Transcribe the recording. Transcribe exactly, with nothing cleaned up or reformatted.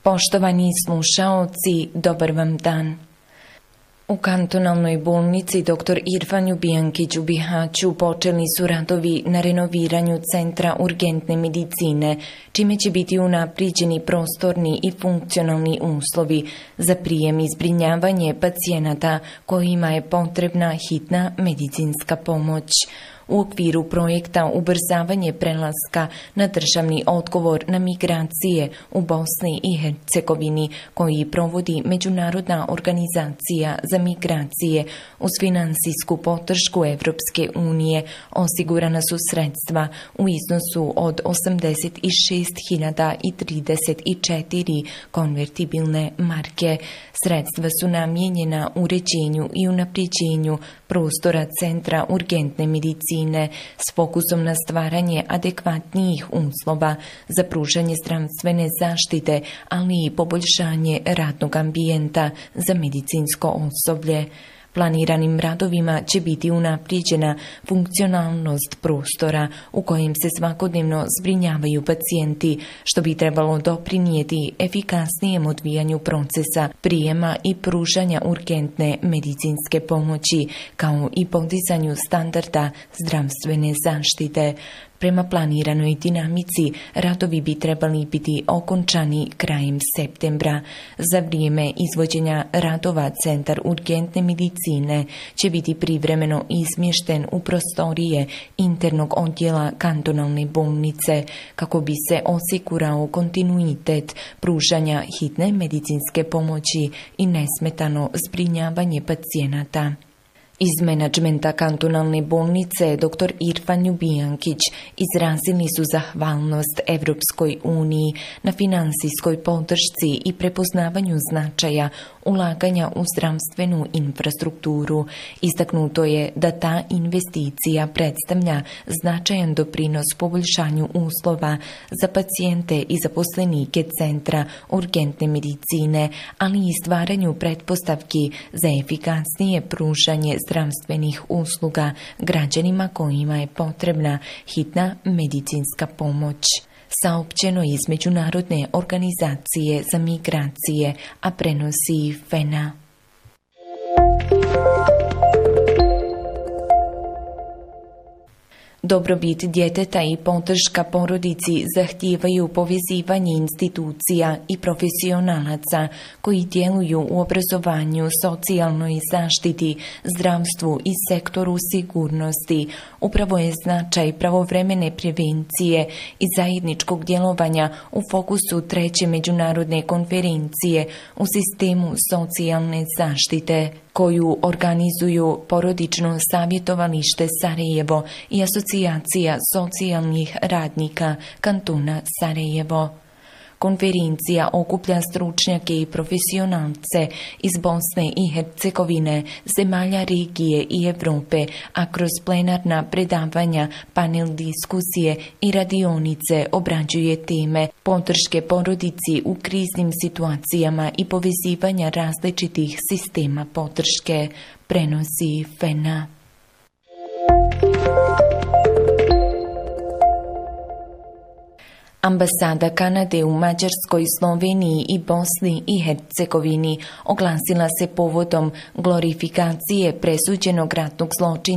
Poštovani slušaoci, dobar vam dan. U kantonalnoj bolnici doktor Irfan Ljubijankić u Bihaću počeli su radovi na renoviranju centra urgentne medicine, čime će biti unaprijeđeni prostorni i funkcionalni uslovi za prijem i zbrinjavanje pacijenata kojima je potrebna hitna medicinska pomoć. U okviru projekta ubrzavanje prelaska na državni odgovor na migracije u Bosni i Hercegovini, koji provodi Međunarodna organizacija za migracije uz finansijsku podršku Evropske unije, osigurana su sredstva u iznosu od osamdeset šest hiljada trideset četiri konvertibilne marke. Sredstva su namijenjena uređenju i unaprijeđenju prostora centra urgentne medicine s fokusom na stvaranje adekvatnijih uslova za pružanje zdravstvene zaštite, ali i poboljšanje radnog ambijenta za medicinsko osoblje. Planiranim radovima će biti unaprijeđena funkcionalnost prostora u kojem se svakodnevno zbrinjavaju pacijenti, što bi trebalo doprinijeti efikasnijem odvijanju procesa prijema i pružanja urgentne medicinske pomoći, kao i podizanju standarda zdravstvene zaštite. Prema planiranoj dinamici, radovi bi trebali biti okončani krajem septembra. Za vrijeme izvođenja radova Centar urgentne medicine će biti privremeno izmješten u prostorije internog odjela kantonalne bolnice, kako bi se osigurao kontinuitet pružanja hitne medicinske pomoći i nesmetano zbrinjavanje pacijenata. Iz menadžmenta kantonalne bolnice doktor Irfan Ljubijankić izrazili su zahvalnost Evropskoj uniji na finansijskoj podršci i prepoznavanju značaja ulaganja u zdravstvenu infrastrukturu. Istaknuto je da ta investicija predstavlja značajan doprinos poboljšanju uslova za pacijente i zaposlenike centra urgentne medicine, ali i stvaranju pretpostavki za efikasnije pružanje zdravstvenih usluga građanima kojima je potrebna hitna medicinska pomoć. Saopćeno iz Međunarodne organizacije za migracije, a prenosi F E N A. Dobrobit djeteta i podrška porodici zahtijevaju povezivanje institucija i profesionalaca koji djeluju u obrazovanju, socijalnoj zaštiti, zdravstvu i sektoru sigurnosti. Upravo je značaj pravovremene prevencije i zajedničkog djelovanja u fokusu treće međunarodne konferencije u sistemu socijalne zaštite, koju organizuju Porodično savjetovalište Sarajevo i Asocijacija socijalnih radnika kantona Sarajevo. Konferencija okuplja stručnjake i profesionalce iz Bosne i Hercegovine, zemalja regije i Europe, a kroz plenarna predavanja, panel diskusije i radionice obrađuje teme podrške porodici u kriznim situacijama i povezivanja različitih sistema podrške, prenosi F E N A. Ambasada Kanade u Mađarskoj, Sloveniji i Bosni i Hercegovini oglasila se povodom glorifikacije presuđenog ratnog zločina